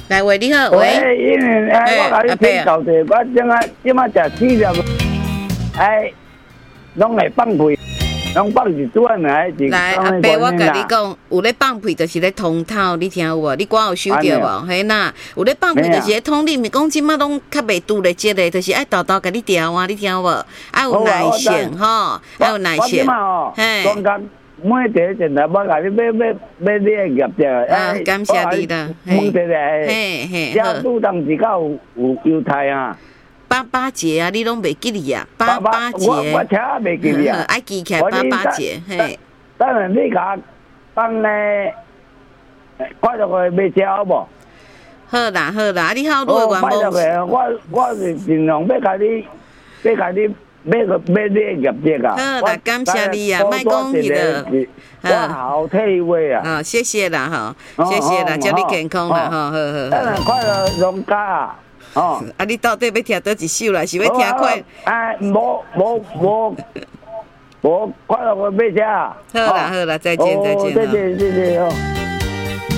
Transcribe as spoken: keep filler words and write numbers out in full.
来喂，你好， 喂， 喂， 因为哎，我甲你请教者，我即下即马食饲料，哎，拢会放屁，拢放一转来，是来阿伯，我甲你讲，有咧放屁就是咧通透，你听有无？你歌有收着无？嘿呐，有咧放屁就是咧通，你毋是讲即马拢较袂拄咧接咧，就是爱豆豆甲你调啊，你听有无？爱有耐性吼，爱有耐性， 嘿。每一个电台，我甲你买买买你个业者， 啊，感谢你啦， 问一下， 嘿嘿， 这拄当时较有有犹太啊， 八八节啊，你拢袂记哩啊，八八节， 我我车袂记哩啊， 爱记起来八八节，嘿。 当然你甲放咧，快乐个买车好无？ 好啦好啦，你好多元无？我我是尽量要甲你，要甲你。买个买你个业绩啊！ 好啦，感谢你啊，莫讲去了， 我好体会啊！ 啊，谢谢啦，哈，谢谢啦，祝你健康啦，哈，好好。 当然快乐荣家啊！哦， 啊，你到底要听倒一首啦？是要听快？ 哎，无无无无快乐个买车啊！ 好啦好啦，再见再见。 再见再见哦。